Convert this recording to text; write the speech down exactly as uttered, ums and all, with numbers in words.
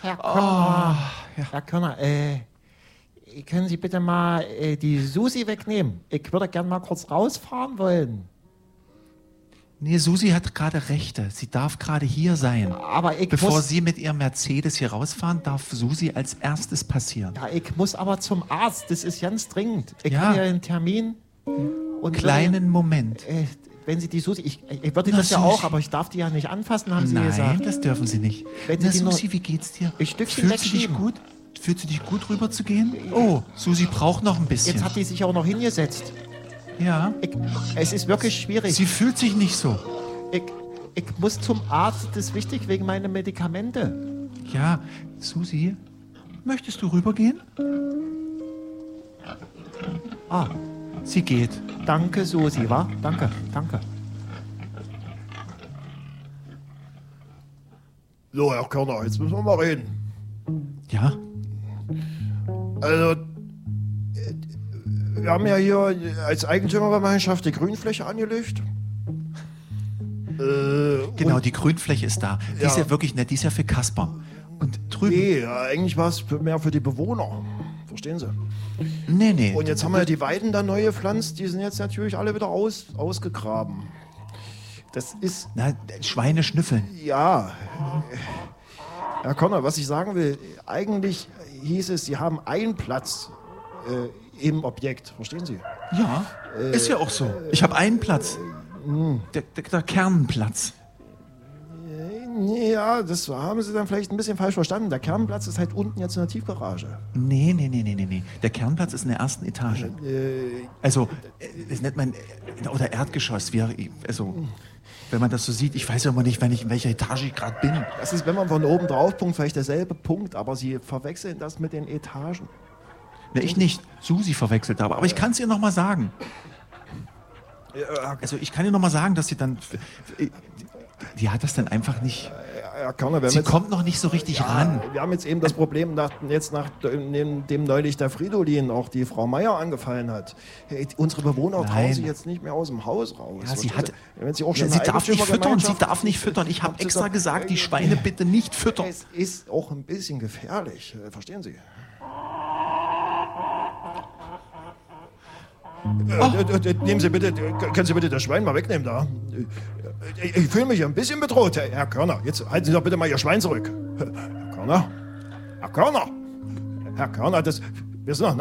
Herr Körner, Oh, ja. Herr Körner, äh, können Sie bitte mal äh, die Susi wegnehmen? Ich würde gerne mal kurz rausfahren wollen. Nee, Susi hat gerade Rechte. Sie darf gerade hier sein. Aber ich Bevor muss, Sie mit Ihrem Mercedes hier rausfahren, darf Susi als erstes passieren. ja, ich muss aber zum Arzt. Das ist ganz dringend. Ich Ja. habe hier einen Termin. Und Kleinen Moment. Äh, wenn Sie die Susi, ich, ich würde Na, das ja Susi. auch, aber ich darf die ja nicht anfassen, haben Sie Nein, gesagt. das dürfen Sie nicht. Wenn Sie Na, die nur- Susi, wie geht's dir? Ein Stückchen Fühlst du dich wegschieben. gut? Fühlst du dich gut, rüber zu gehen? Oh, Susi braucht noch ein bisschen. Jetzt hat die sich auch noch hingesetzt. ja. Ich, es ist wirklich schwierig. Sie fühlt sich nicht so. Ich, ich muss zum Arzt, das ist wichtig wegen meiner Medikamente. Ja, Susi, möchtest du rübergehen? Ah, Sie geht. danke Susi, wa? Danke, danke. So, Herr Körner, jetzt müssen wir mal reden. Ja? Also, äh, wir haben ja hier als Eigentümergemeinschaft die Grünfläche angelegt. Äh, Genau, und, die Grünfläche ist da. Die Ja. ist ja wirklich nett, die ist ja für Kasper. Und drüben... nee, ja, eigentlich war es für- mehr für die Bewohner. Verstehen Sie? Nee, nee. Und jetzt haben wir ja die Weiden da neu gepflanzt, die sind jetzt natürlich alle wieder aus, ausgegraben. Das ist, Na, Schweine schnüffeln. ja. Herr Körner, was ich sagen will, eigentlich hieß es, Sie haben einen Platz äh, im Objekt. Verstehen Sie? Ja, ist ja auch so. Ich habe einen Platz. Der, der, der Kernplatz. Ja, das haben Sie dann vielleicht ein bisschen falsch verstanden. Der Kernplatz ist halt unten jetzt in der Tiefgarage. Nee, nee, nee, nee, nee, nee. Der Kernplatz ist in der ersten Etage. Äh, Also, äh, das nennt man, äh, oder Erdgeschoss. Wie, auch- also, wenn man das so sieht, ich weiß ja immer nicht, wenn ich, in welcher Etage ich gerade bin. das ist, wenn man von oben drauf punkt, vielleicht derselbe Punkt, aber Sie verwechseln das mit den Etagen. Ne, ich nicht. Susi verwechselt aber. Aber ich kann es ihr noch mal sagen. Ja, Also, ich kann ihr noch mal sagen, dass sie dann... äh, Die hat das dann einfach nicht... Herr Körner, wir haben Sie jetzt, kommt noch nicht so richtig ran. wir haben jetzt eben das Problem, nach, jetzt nachdem dem neulich der Fridolin auch die Frau Meier angefallen hat. Hey, unsere Bewohner Nein. trauen sich jetzt nicht mehr aus dem Haus raus. Ja, sie Verstehen hat, Sie? Wenn Sie auch ja, schon sie eine darf nicht füttern, sie Eigentümergemeinschaft- darf nicht füttern. Ich habe Haben Sie extra doch- gesagt, die Schweine bitte nicht füttern. Es ist auch ein bisschen gefährlich, äh, verstehen Sie? Äh, äh, äh, nehmen Sie bitte, äh, können Sie bitte das Schwein mal wegnehmen da? Äh, Ich, ich fühle mich ein bisschen bedroht, Herr, Herr Körner. Jetzt halten Sie doch bitte mal Ihr Schwein zurück. Herr Körner? Herr Körner? Herr Körner, das, wir sind doch